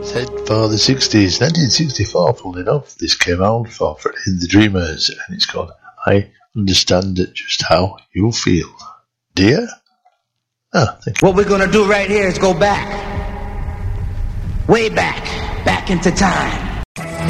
Said for the 60s, 1964, full enough, this came out for Freddie and the Dreamers, and it's called I Understand Just How You Feel. Dear? Ah, thank you. What we're gonna do right here is go back. Way back. Back into time.